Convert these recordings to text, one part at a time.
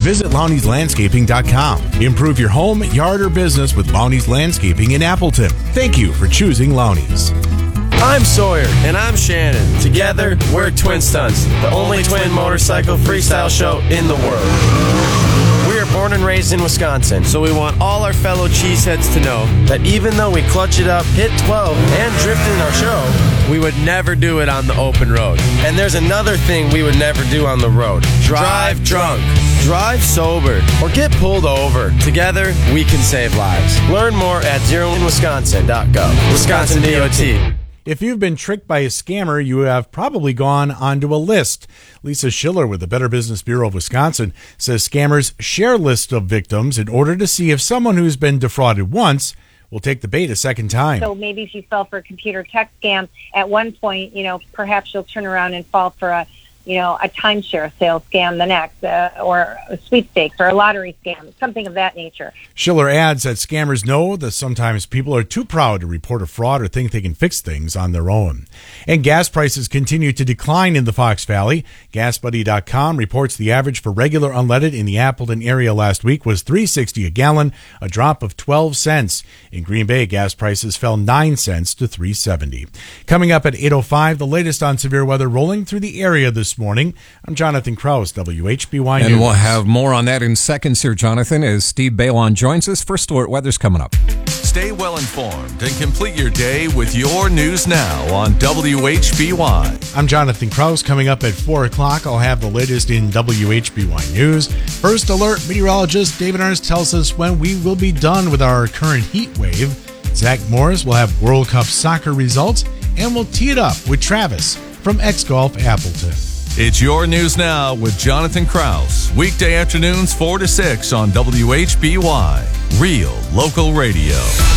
visit Lowney'sLandscaping.com. Improve your home, yard, or business with Lowney's Landscaping in Appleton. Thank you for choosing Lowney's. I'm Sawyer. And I'm Shannon. Together, we're Twin Stunts, the only twin motorcycle freestyle show in the world. We are born and raised in Wisconsin, so we want all our fellow cheeseheads to know that even though we clutch it up, hit 12, and drift in our show, we would never do it on the open road. And there's another thing we would never do on the road. Drive drunk. Drive sober. Or get pulled over. Together, we can save lives. Learn more at zeroinwisconsin.gov. Wisconsin DOT. If you've been tricked by a scammer, you have probably gone onto a list. Lisa Schiller with the Better Business Bureau of Wisconsin says scammers share lists of victims in order to see if someone who's been defrauded once will take the bait a second time. So maybe if you fell for a computer tech scam at one point, perhaps you'll turn around and fall for a timeshare sales scam the next, or a sweepstakes or a lottery scam, something of that nature. Schiller adds that scammers know that sometimes people are too proud to report a fraud or think they can fix things on their own. And gas prices continue to decline in the Fox Valley. GasBuddy.com reports the average for regular unleaded in the Appleton area last week was $3.60 a gallon, a drop of 12 cents. In Green Bay, gas prices fell 9 cents to $3.70. Coming up at 8:05, the latest on severe weather rolling through the area this morning. I'm Jonathan Krause, WHBY News. And we'll have more on that in seconds here, Jonathan, as Steve Balon joins us. First alert weather's coming up. Stay well informed and complete your day with your news now on WHBY. I'm Jonathan Krause. Coming up at 4 o'clock, I'll have the latest in WHBY News. First alert, meteorologist David Ernst tells us when we will be done with our current heat wave. Zach Morris will have World Cup soccer results, and we'll tee it up with Travis from X-Golf Appleton. It's your news now with Jonathan Krause. Weekday afternoons 4 to 6 on WHBY. Real local radio.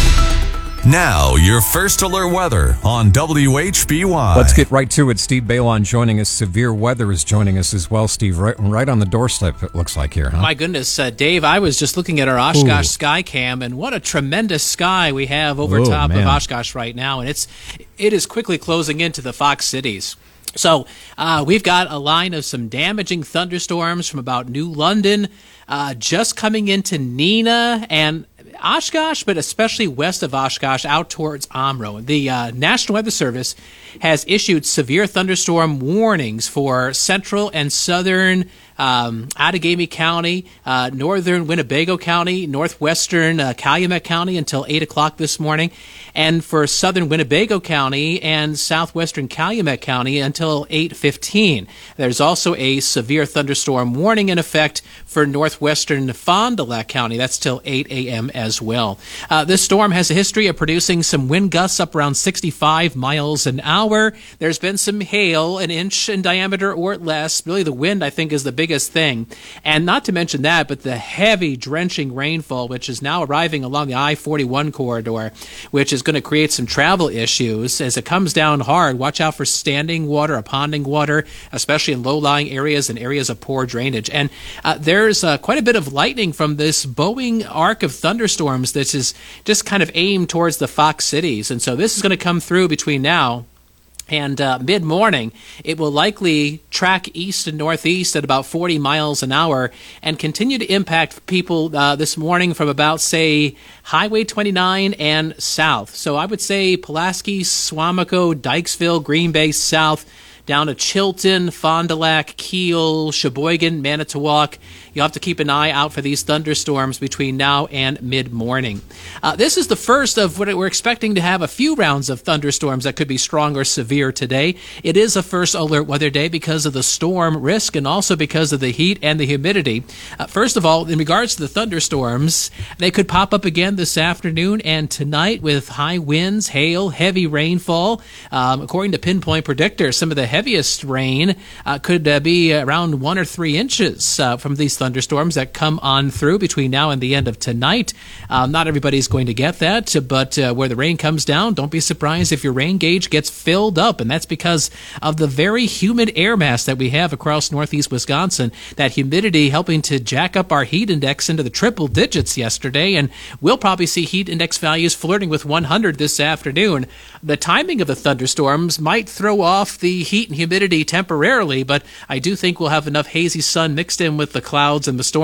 Now, your first alert weather on WHBY. Let's get right to it. Steve Balon joining us. Severe weather is joining us as well, Steve. Right on the doorstep, it looks like here, huh? My goodness, Dave, I was just looking at our Oshkosh sky cam, and what a tremendous sky we have over top of Oshkosh right now. And it is quickly closing into the Fox cities. So we've got a line of some damaging thunderstorms from about New London, just coming into Neenah and Oshkosh, but especially west of Oshkosh out towards Omro. The National Weather Service has issued severe thunderstorm warnings for central and southern Outagamie County, northern Winnebago County, northwestern Calumet County until 8 o'clock this morning, and for southern Winnebago County and southwestern Calumet County until 8:15. There's also a severe thunderstorm warning in effect for northwestern Fond du Lac County. That's till 8 a.m. as well. This storm has a history of producing some wind gusts up around 65 miles an hour. There's been some hail, an inch in diameter or less. Really, the wind, I think, is the biggest thing. And not to mention that, but the heavy, drenching rainfall, which is now arriving along the I-41 corridor, which is going to create some travel issues as it comes down hard. Watch out for standing water or ponding water, especially in low-lying areas and areas of poor drainage. And there's quite a bit of lightning from this bowing arc of thunderstorms that is just kind of aimed towards the Fox cities. And so this is going to come through between now and mid-morning. It will likely track east and northeast at about 40 miles an hour and continue to impact people this morning from about, say, Highway 29 and south. So I would say Pulaski, Suamico, Dykesville, Green Bay south, down to Chilton, Fond du Lac, Kiel, Sheboygan, Manitowoc. You'll have to keep an eye out for these thunderstorms between now and mid-morning. This is the first of what we're expecting to have a few rounds of thunderstorms that could be strong or severe today. It is a first alert weather day because of the storm risk and also because of the heat and the humidity. First of all, in regards to the thunderstorms, they could pop up again this afternoon and tonight with high winds, hail, heavy rainfall. According to Pinpoint Predictor, some of the heaviest rain could be around 1 or 3 inches from these thunderstorms that come on through between now and the end of tonight. Not everybody's going to get that, but where the rain comes down, don't be surprised if your rain gauge gets filled up, and that's because of the very humid air mass that we have across northeast Wisconsin. That humidity helping to jack up our heat index into the triple digits yesterday, and we'll probably see heat index values flirting with 100 this afternoon. The timing of the thunderstorms might throw off the heat and humidity temporarily, but I do think we'll have enough hazy sun mixed in with the clouds and the storms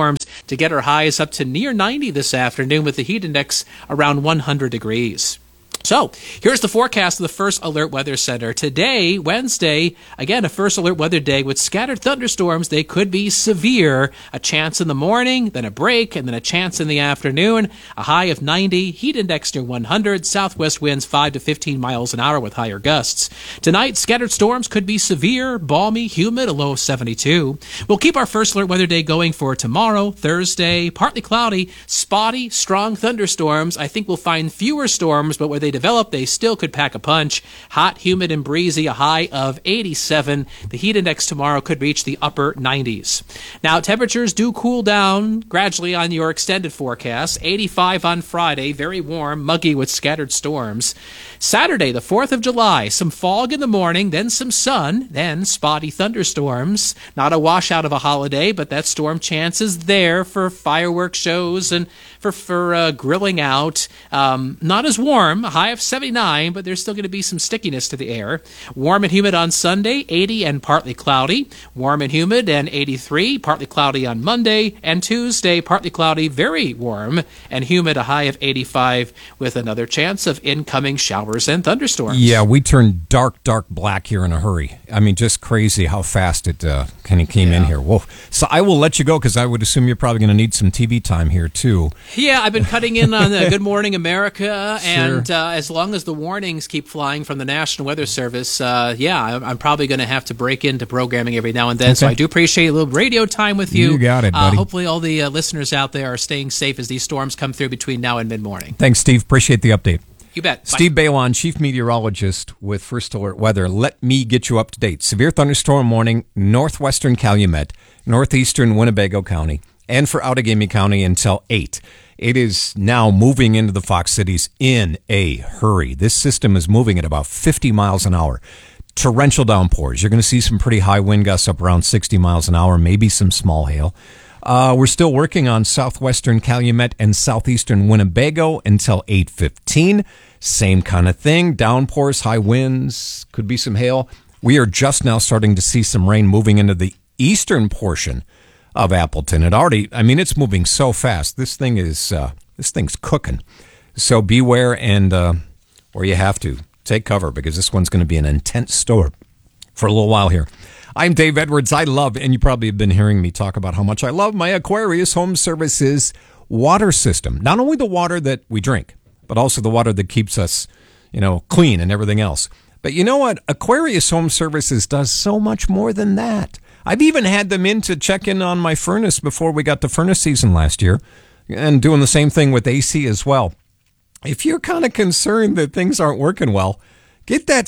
to get our highs up to near 90 this afternoon with the heat index around 100 degrees. So, here's the forecast of the First Alert Weather Center. Today, Wednesday, again, a First Alert Weather Day with scattered thunderstorms. They could be severe. A chance in the morning, then a break, and then a chance in the afternoon. A high of 90, heat index near 100, southwest winds 5 to 15 miles an hour with higher gusts. Tonight, scattered storms could be severe, balmy, humid, a low of 72. We'll keep our First Alert Weather Day going for tomorrow, Thursday, partly cloudy, spotty, strong thunderstorms. I think we'll find fewer storms, but where they develop, they still could pack a punch. Hot, humid, and breezy, a high of 87. The heat index tomorrow could reach the upper 90s. Now, temperatures do cool down gradually on your extended forecast. 85 on Friday, very warm, muggy with scattered storms. Saturday, the 4th of July, some fog in the morning, then some sun, then spotty thunderstorms. Not a washout of a holiday, but that storm chance is there for fireworks shows and for grilling out. Not as warm, a high of 79, but there's still going to be some stickiness to the air. Warm and humid on Sunday, 80 and partly cloudy. Warm and humid and 83, partly cloudy on Monday. And Tuesday, partly cloudy, very warm and humid, a high of 85 with another chance of incoming showers and thunderstorms. Yeah, we turned dark black here in a hurry. I mean, just crazy how fast it kind of came in here. Whoa. So I will let you go because I would assume you're probably going to need some TV time here, too. Yeah, I've been cutting in on Good Morning America, and as long as the warnings keep flying from the National Weather Service, I'm probably going to have to break into programming every now and then. Okay. So I do appreciate a little radio time with you. You got it, buddy. Hopefully all the listeners out there are staying safe as these storms come through between now and mid-morning. Thanks, Steve. Appreciate the update. You bet. Bye. Steve Balon, Chief Meteorologist with First Alert Weather. Let me get you up to date. Severe thunderstorm warning, northwestern Calumet, northeastern Winnebago County, and for Outagamie County until 8. It is now moving into the Fox Cities in a hurry. This system is moving at about 50 miles an hour. Torrential downpours. You're going to see some pretty high wind gusts up around 60 miles an hour, maybe some small hail. We're still working on southwestern Calumet and southeastern Winnebago until 8:15. Same kind of thing. Downpours, high winds, could be some hail. We are just now starting to see some rain moving into the eastern portion of Appleton. It's moving so fast. This thing's cooking. So beware and or you have to take cover because this one's going to be an intense storm for a little while here. I'm Dave Edwards. I love, and you probably have been hearing me talk about how much I love my Aquarius Home Services water system. Not only the water that we drink, but also the water that keeps us, clean and everything else. But you know what? Aquarius Home Services does so much more than that. I've even had them in to check in on my furnace before we got to furnace season last year, and doing the same thing with AC as well. If you're kind of concerned that things aren't working well, get that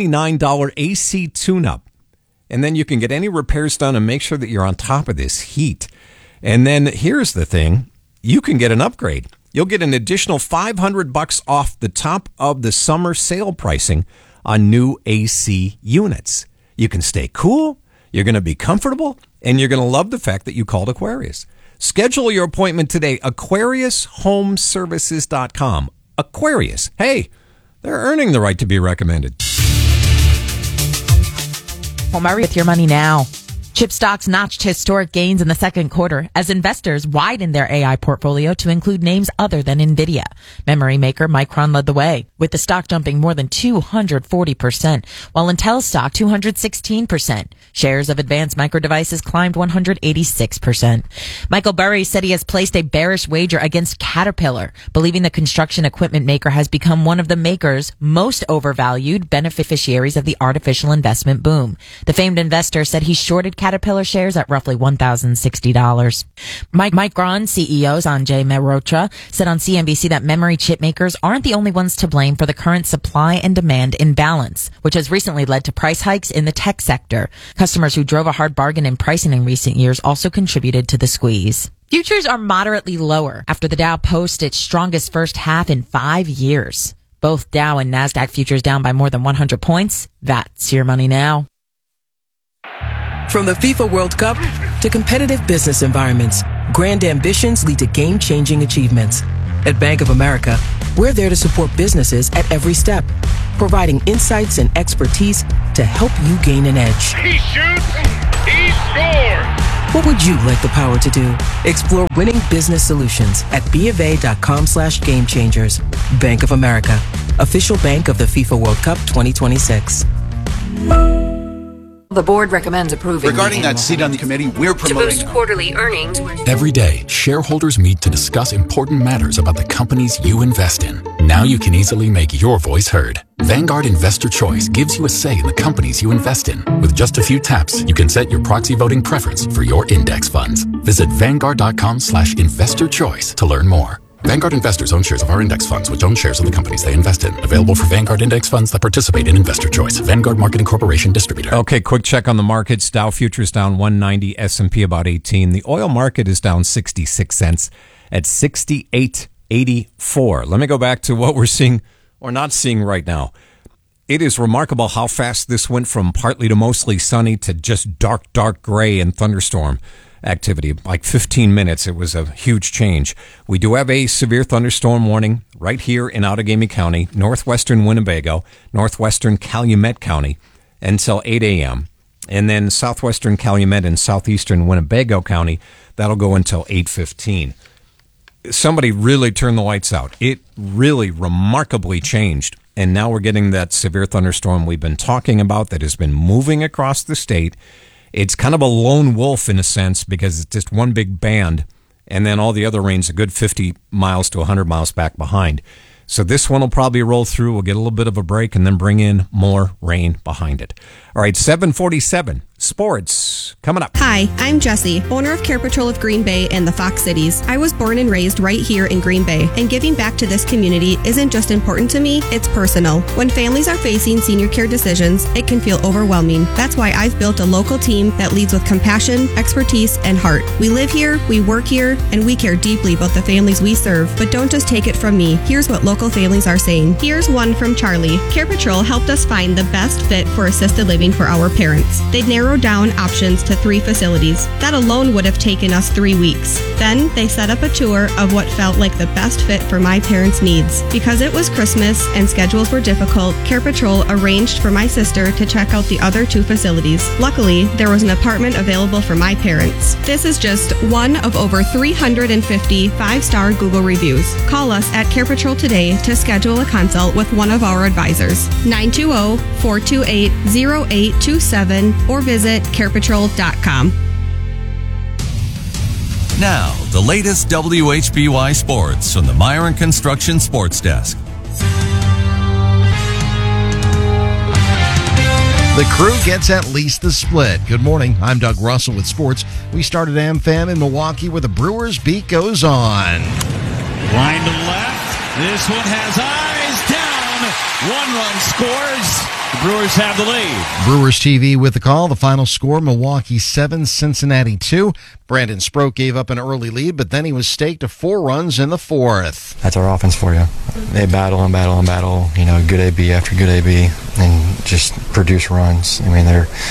$79 AC tune-up. And then you can get any repairs done and make sure that you're on top of this heat. And then here's the thing. You can get an upgrade. You'll get an additional $500 off the top of the summer sale pricing on new AC units. You can stay cool, you're going to be comfortable, and you're going to love the fact that you called Aquarius. Schedule your appointment today, AquariusHomeservices.com. Aquarius. Hey, they're earning the right to be recommended. Omari with your money now. Chip stocks notched historic gains in the second quarter as investors widened their AI portfolio to include names other than NVIDIA. Memory maker Micron led the way, with the stock jumping more than 240%, while Intel stock 216%. Shares of Advanced Micro Devices climbed 186%. Michael Burry said he has placed a bearish wager against Caterpillar, believing the construction equipment maker has become one of the maker's most overvalued beneficiaries of the artificial investment boom. The famed investor said he shorted Caterpillar shares at roughly $1,060. Micron CEO Sanjay Mehrotra said on CNBC that memory chip makers aren't the only ones to blame for the current supply and demand imbalance, which has recently led to price hikes in the tech sector. Customers who drove a hard bargain in pricing in recent years also contributed to the squeeze. Futures are moderately lower after the Dow posted its strongest first half in 5 years. Both Dow and NASDAQ futures down by more than 100 points. That's your money now. From the FIFA World Cup to competitive business environments, grand ambitions lead to game-changing achievements. At Bank of America, we're there to support businesses at every step, providing insights and expertise to help you gain an edge. He shoots, he scores! What would you like the power to do? Explore winning business solutions at BofA.com/gamechangers. Bank of America, official bank of the FIFA World Cup 2026. The board recommends approving. Regarding that seat on the committee, we're promoting. To boost quarterly earnings. Every day, shareholders meet to discuss important matters about the companies you invest in. Now you can easily make your voice heard. Vanguard Investor Choice gives you a say in the companies you invest in. With just a few taps, you can set your proxy voting preference for your index funds. Visit Vanguard.com/investor choice to learn more. Vanguard investors own shares of our index funds, which own shares of the companies they invest in. Available for Vanguard index funds that participate in Investor Choice. Vanguard Marketing Corporation distributor. Okay, quick check on the markets. Dow futures down 190, S&P about 18. The oil market is down 66 cents at 68.84. Let me go back to what we're seeing or not seeing right now. It is remarkable how fast this went from partly to mostly sunny to just dark gray and thunderstorm activity. Like 15 minutes, it was a huge change. We do have a severe thunderstorm warning right here in Outagamie County, northwestern Winnebago, northwestern Calumet County until 8 a.m. And then southwestern Calumet and southeastern Winnebago County, that'll go until 8:15. Somebody really turned the lights out. It really remarkably changed. And now we're getting that severe thunderstorm we've been talking about that has been moving across the state. It's kind of a lone wolf in a sense because it's just one big band, and then all the other rain's a good 50 miles to 100 miles back behind. So this one will probably roll through. We'll get a little bit of a break and then bring in more rain behind it. All right, 7:47. Sports coming up. Hi, I'm Jessie, owner of Care Patrol of Green Bay and the Fox Cities. I was born and raised right here in Green Bay, and giving back to this community isn't just important to me, it's personal. When families are facing senior care decisions, it can feel overwhelming. That's why I've built a local team that leads with compassion, expertise, and heart. We live here, we work here, and we care deeply about the families we serve. But don't just take it from me. Here's what local families are saying. Here's one from Charlie. Care Patrol helped us find the best fit for assisted living for our parents. They'd narrowed down options to 3 facilities. That alone would have taken us 3 weeks. Then they set up a tour of what felt like the best fit for my parents' needs. Because it was Christmas and schedules were difficult, Care Patrol arranged for my sister to check out the other 2 facilities. Luckily, there was an apartment available for my parents. This is just one of over 350 5-star Google reviews. Call us at Care Patrol today to schedule a consult with one of our advisors. 920-428-0827 or visit carepatrol.com. Now, the latest WHBY sports from the Myron Construction Sports Desk. The crew gets at least the split. Good morning. I'm Doug Russell with sports. We started AmFam in Milwaukee where the Brewers beat goes on. Line to left. This one has eyes down. 1 run scores. The Brewers have the lead. Brewers TV with the call. The final score, Milwaukee 7, Cincinnati 2. Brandon Sproat gave up an early lead, but then he was staked to 4 runs in the 4th. That's our offense for you. They battle and battle and battle, good AB after good AB, and just produce runs. I mean,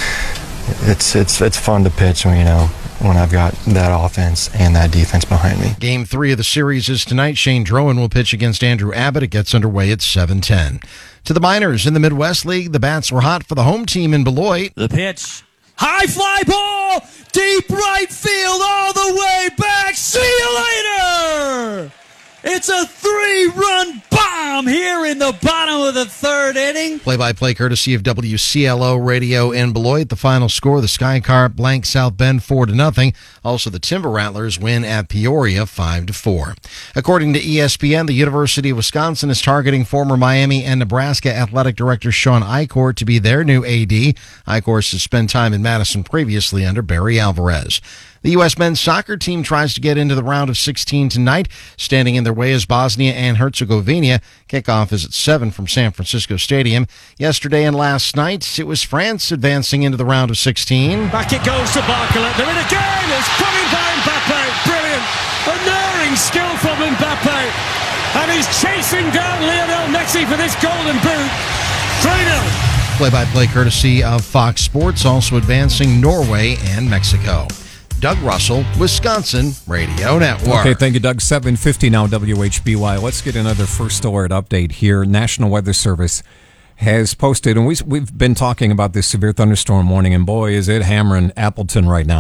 it's fun to pitch when I've got that offense and that defense behind me. Game 3 of the series is tonight. Shane Drowan will pitch against Andrew Abbott. It gets underway at 7:10. To the minors in the Midwest League, the bats were hot for the home team in Beloit. The pitch. High fly ball! Deep right field all the way back! See you later! It's a 3-run bomb here in the bottom of the 3rd inning. Play-by-play courtesy of WCLO Radio in Beloit. The final score, the Sky Carp blank South Bend 4-0. Also, the Timber Rattlers win at Peoria 5-4. According to ESPN, the University of Wisconsin is targeting former Miami and Nebraska athletic director Sean Eichort to be their new AD. Eichort has spent time in Madison previously under Barry Alvarez. The U.S. men's soccer team tries to get into the round of 16 tonight. Standing in their way is Bosnia and Herzegovina. Kickoff is at 7 from San Francisco Stadium. Yesterday and last night, it was France advancing into the round of 16. Back it goes to Barcolet. They're in again. It's put in by Mbappe. Brilliant. Unerring skill from Mbappe. And he's chasing down Lionel Messi for this golden boot. 3-0. Play-by-play courtesy of Fox Sports, also advancing Norway and Mexico. Doug Russell, Wisconsin Radio Network. Okay, thank you, Doug. 7:50 now, WHBY. Let's get another first alert update here. National Weather Service has posted, and we've been talking about this severe thunderstorm warning, and boy, is it hammering Appleton right now.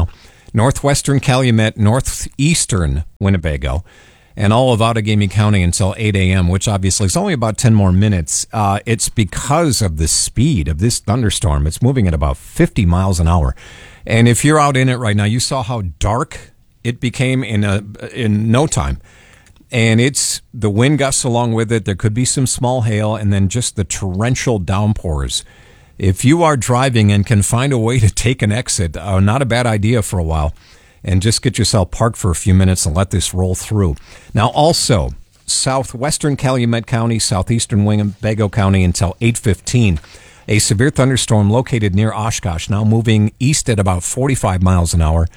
northwestern Calumet, northeastern Winnebago, and all of Outagamie County until 8 a.m., which obviously is only about 10 more minutes. It's because of the speed of this thunderstorm. It's moving at about 50 miles an hour. And if you're out in it right now, you saw how dark it became in no time. And it's the wind gusts along with it. There could be some small hail and then just the torrential downpours. If you are driving and can find a way to take an exit, not a bad idea for a while, and just get yourself parked for a few minutes and let this roll through. Now, also, southwestern Calumet County, southeastern Winnebago County until 8:15. A severe thunderstorm located near Oshkosh, now moving east at about 45 miles an hour.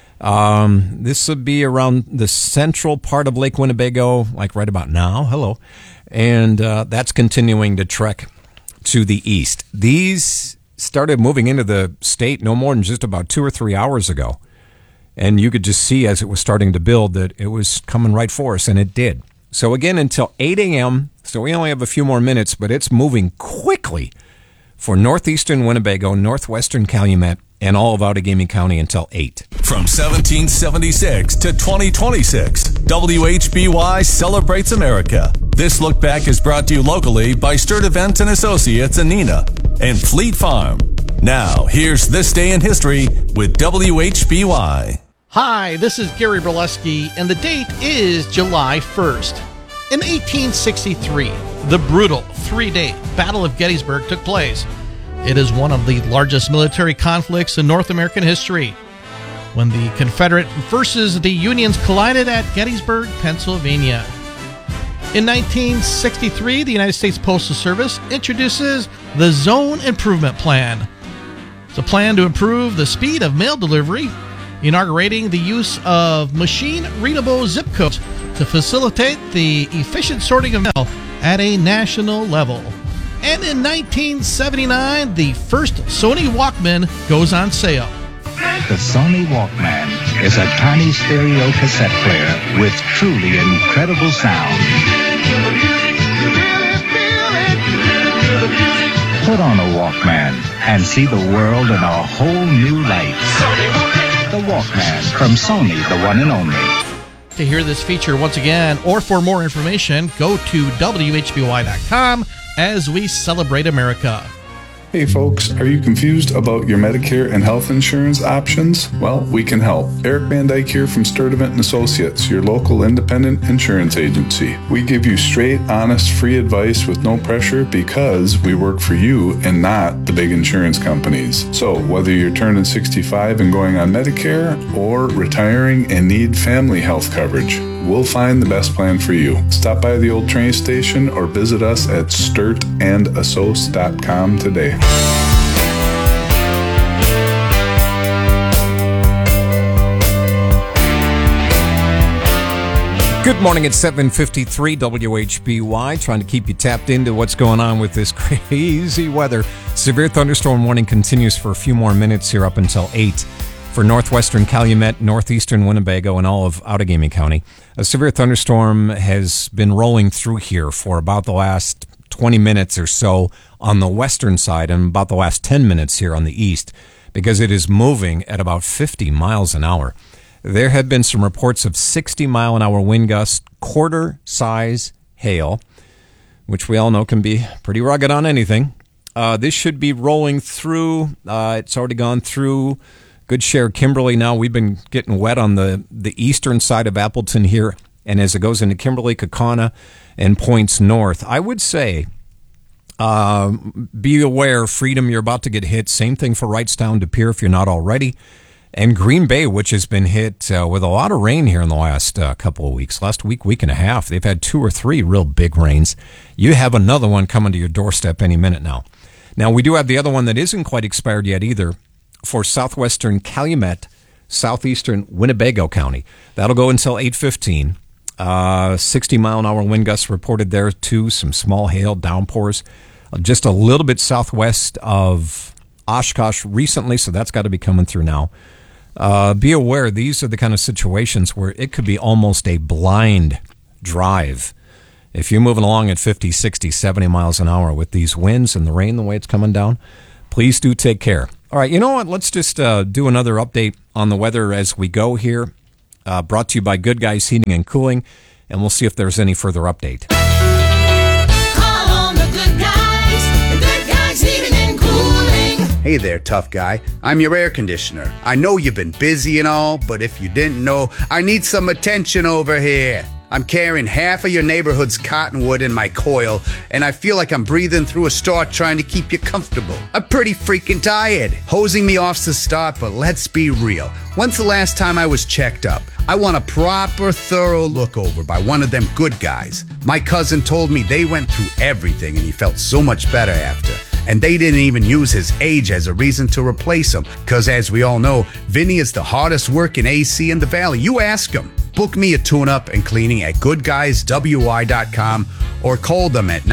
This would be around the central part of Lake Winnebago, like right about now. Hello. And that's continuing to trek to the east. These started moving into the state no more than just about 2 or 3 hours ago. And you could just see as it was starting to build that it was coming right for us, and it did. So again, until 8 a.m., so we only have a few more minutes, but it's moving quickly for northeastern Winnebago, northwestern Calumet, and all of Outagamie County until 8. From 1776 to 2026, WHBY celebrates America. This look back is brought to you locally by Sturdivant & Associates in Neenah and Fleet Farm. Now, here's This Day in History with WHBY. Hi, this is Gary Berleski, and the date is July 1st. In 1863, the brutal 3-day Battle of Gettysburg took place. It is one of the largest military conflicts in North American history, when the Confederate versus the Unions collided at Gettysburg, Pennsylvania. In 1963, the United States Postal Service introduces the Zone Improvement Plan. It's a plan to improve the speed of mail delivery, inaugurating the use of machine-readable zip codes to facilitate the efficient sorting of mail at a national level. And in 1979, the first Sony Walkman goes on sale. The Sony Walkman is a tiny stereo cassette player with truly incredible sound. Put on a Walkman and see the world in a whole new light. The Walkman from Sony, the one and only. To hear this feature once again, or for more information, go to WHBY.com as we celebrate America. Hey folks, are you confused about your Medicare and health insurance options? Well, we can help. Eric Van Dyke here from Sturdivant & Associates, your local independent insurance agency. We give you straight, honest, free advice with no pressure because we work for you and not the big insurance companies. So, whether you're turning 65 and going on Medicare or retiring and need family health coverage, we'll find the best plan for you. Stop by the old train station or visit us at sturtandassoc.com today. Good morning at 7:53 WHBY, trying to keep you tapped into what's going on with this crazy weather. Severe thunderstorm warning continues for a few more minutes here up until 8 for northwestern Calumet, northeastern Winnebago, and all of Outagamie County. A severe thunderstorm has been rolling through here for about the last 20 minutes or so on the western side and about the last 10 minutes here on the east because it is moving at about 50 miles an hour. There have been some reports of 60-mile-an-hour wind gusts, quarter-size hail, which we all know can be pretty rugged on anything. This should be rolling through. It's already gone through good share of Kimberly now. We've been getting wet on the eastern side of Appleton here, and as it goes into Kimberly, Kaukauna, and points north. I would say be aware, Freedom, you're about to get hit. Same thing for Wrightstown, De Pere, if you're not already. And Green Bay, which has been hit with a lot of rain here in the last couple of weeks. Last week and a half, they've had 2 or 3 real big rains. You have another one coming to your doorstep any minute now. Now, we do have the other one that isn't quite expired yet either for southwestern Calumet, southeastern Winnebago County. That'll go until 8:15. 60-mile-an-hour wind gusts reported there, too. Some small hail, downpours. Just a little bit southwest of Oshkosh recently, so that's got to be coming through now. Be aware, these are the kind of situations where it could be almost a blind drive. If you're moving along at 50, 60, 70 miles an hour with these winds and the rain the way it's coming down, please do take care. All right, you know what? Let's just do another update on the weather as we go here. Brought to you by Good Guys Heating and Cooling, and we'll see if there's any further update. Call on the Good Guys Heating and Cooling. Hey there, tough guy. I'm your air conditioner. I know you've been busy and all, but if you didn't know, I need some attention over here. I'm carrying half of your neighborhood's cottonwood in my coil, and I feel like I'm breathing through a straw trying to keep you comfortable. I'm pretty freaking tired. Hosing me off's the start, but let's be real. When's the last time I was checked up? I want a proper, thorough look over by one of them good guys. My cousin told me they went through everything and he felt so much better after. And they didn't even use his age as a reason to replace him. Because as we all know, Vinny is the hardest working AC in the valley. You ask him. Book me a tune-up and cleaning at goodguyswy.com or call them at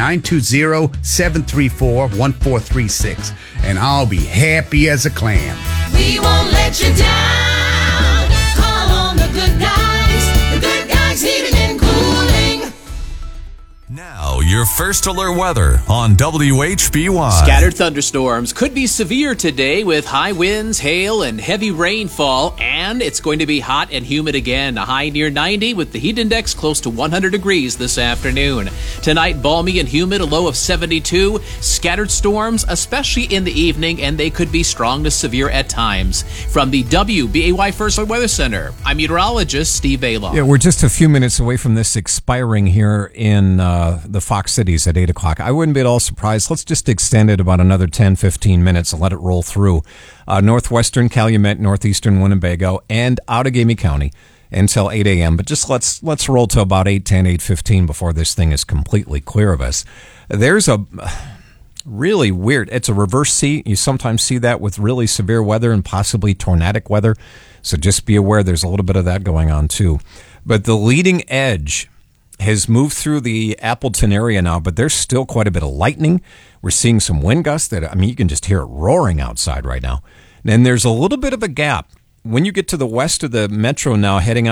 920-734-1436. And I'll be happy as a clam. We won't let you down. Call on the Good Guys Heating and Cooling. Now, your first alert weather on WHBY. Scattered thunderstorms could be severe today with high winds, hail, and heavy rainfall, and it's going to be hot and humid again. A high near 90 with the heat index close to 100 degrees this afternoon. Tonight, balmy and humid, a low of 72. Scattered storms, especially in the evening, and they could be strong to severe at times. From the WBAY First Alert Weather Center, I'm meteorologist Steve Baylor. Yeah, we're just a few minutes away from this expiring here in the Fox Cities at 8 o'clock. I wouldn't be at all surprised. Let's just extend it about another 10, 15 minutes and let it roll through northwestern Calumet, northeastern Winnebago, and Outagamie County until 8 a.m. But just let's roll to about 8:10, 8:15 before this thing is completely clear of us. There's a really weird, it's a reverse C. You sometimes see that with really severe weather and possibly tornadic weather. So just be aware there's a little bit of that going on too. But the leading edge has moved through the Appleton area now, but there's still quite a bit of lightning. We're seeing some wind gusts that, you can just hear it roaring outside right now. And there's a little bit of a gap. When you get to the west of the metro now, heading out